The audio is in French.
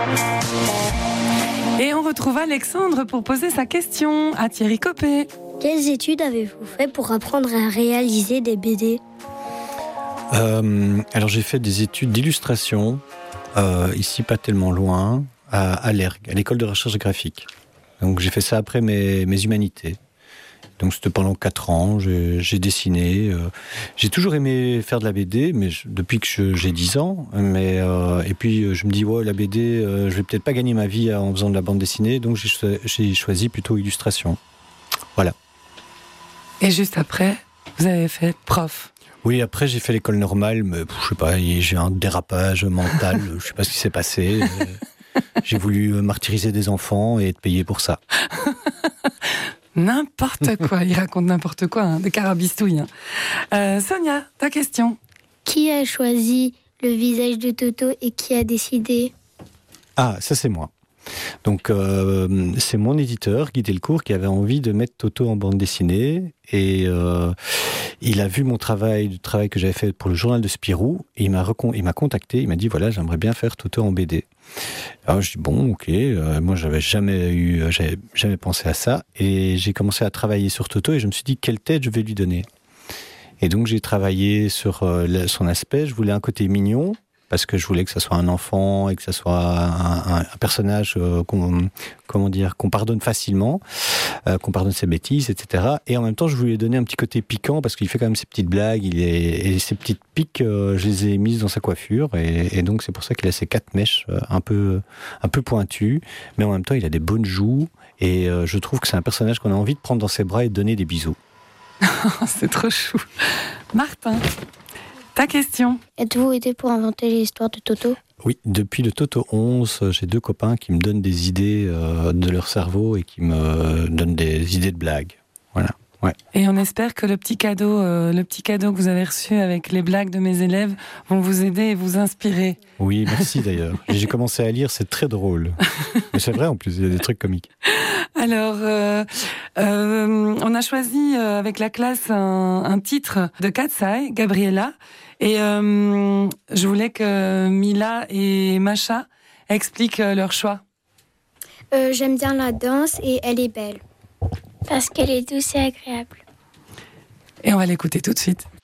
Et on retrouve Alexandre pour poser sa question à Thierry Copé. Quelles études avez-vous fait pour apprendre à réaliser des BD ? Alors j'ai fait des études d'illustration, ici pas tellement loin, à l'ERG, à l'école de recherche graphique. Donc j'ai fait ça après mes humanités. Donc c'était pendant 4 ans, j'ai dessiné. J'ai toujours aimé faire de la BD, mais depuis que j'ai 10 ans. Et puis je me dis, la BD, je vais peut-être pas gagner ma vie en faisant de la bande dessinée, donc j'ai choisi plutôt illustration. Voilà. Et juste après, vous avez fait prof. Oui, après j'ai fait l'école normale, mais je sais pas, j'ai un dérapage mental, je sais pas ce qui s'est passé. J'ai voulu martyriser des enfants et être payé pour ça. N'importe quoi, il raconte n'importe quoi, des carabistouilles. Sonia, ta question. Qui a choisi le visage de Toto et qui a décidé ? Ah, ça c'est moi. Donc c'est mon éditeur, Guy Delcourt, qui avait envie de mettre Toto en bande dessinée. Et il a vu le travail que j'avais fait pour le journal de Spirou. Et il m'a contacté, il m'a dit, voilà, j'aimerais bien faire Toto en BD. Alors je dis, bon, ok, moi j'avais jamais pensé à ça. Et j'ai commencé à travailler sur Toto et je me suis dit, quelle tête je vais lui donner ? Et donc j'ai travaillé sur son aspect. Je voulais un côté mignon, parce que je voulais que ça soit un enfant et que ça soit un personnage qu'on pardonne facilement, qu'on pardonne ses bêtises, etc. Et en même temps, je voulais donner un petit côté piquant, parce qu'il fait quand même ses petites blagues, et ses petites piques, je les ai mises dans sa coiffure, et donc c'est pour ça qu'il a ces 4 mèches un peu pointues, mais en même temps, il a des bonnes joues, et je trouve que c'est un personnage qu'on a envie de prendre dans ses bras et de donner des bisous. C'est trop chou. Martin, ta question. Êtes-vous aidé pour inventer l'histoire de Toto ? Oui, depuis le Toto 11, j'ai 2 copains qui me donnent des idées de leur cerveau et qui me donnent des idées de blagues. Voilà. Ouais. Et on espère que le petit cadeau que vous avez reçu avec les blagues de mes élèves vont vous aider et vous inspirer. Oui, merci d'ailleurs. J'ai commencé à lire, c'est très drôle. Mais c'est vrai en plus, il y a des trucs comiques. Alors, on a choisi avec la classe un titre de Katsai, Gabriella, et je voulais que Mila et Macha expliquent leur choix. J'aime bien la danse et elle est belle. Parce qu'elle est douce et agréable. Et on va l'écouter tout de suite.